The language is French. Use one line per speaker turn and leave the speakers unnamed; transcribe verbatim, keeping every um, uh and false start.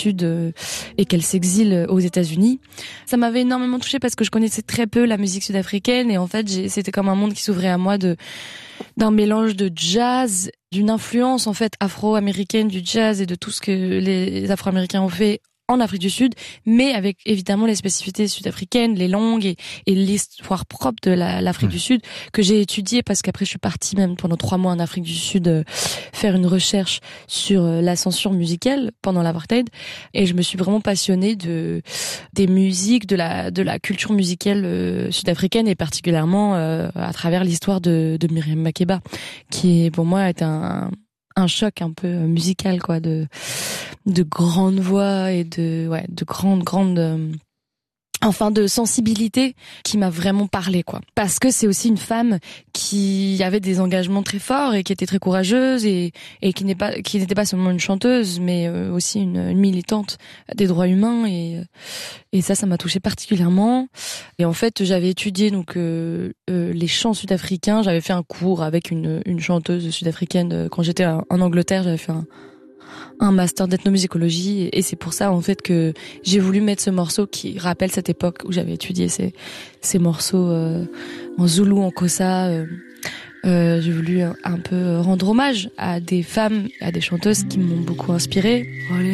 Sud euh, et qu'elle s'exile aux États-Unis. Ça m'avait énormément touchée parce que je connaissais très peu la musique sud-africaine et en fait j'ai, c'était comme un monde qui s'ouvrait à moi de d'un mélange de jazz, d'une influence en fait afro-américaine du jazz et de tout ce que les Afro-Américains ont fait en Afrique du Sud, mais avec évidemment les spécificités sud-africaines, les langues et, et l'histoire propre de la, l'Afrique mmh. du Sud que j'ai étudié parce qu'après je suis partie même pendant trois mois en Afrique du Sud euh, faire une recherche sur euh, l'ascension musicale pendant l'apartheid et je me suis vraiment passionnée de des musiques, de la de la culture musicale euh, sud-africaine et particulièrement euh, à travers l'histoire de, de Miriam Makeba qui pour moi est un un choc un peu musical quoi de de grandes voix et de ouais de grandes grandes euh, enfin de sensibilité qui m'a vraiment parlé quoi parce que c'est aussi une femme qui avait des engagements très forts et qui était très courageuse et et qui n'est pas qui n'était pas seulement une chanteuse mais euh, aussi une, une militante des droits humains et et ça ça m'a touchée particulièrement et en fait j'avais étudié donc euh, euh, les chants sud-africains, j'avais fait un cours avec une une chanteuse sud-africaine quand j'étais en Angleterre, j'avais fait un un master d'ethnomusicologie et c'est pour ça en fait que j'ai voulu mettre ce morceau qui rappelle cette époque où j'avais étudié ces ces morceaux euh, en zoulou, en xhosa. Euh, euh, j'ai voulu un, un peu rendre hommage à des femmes, à des chanteuses qui m'ont beaucoup inspirée.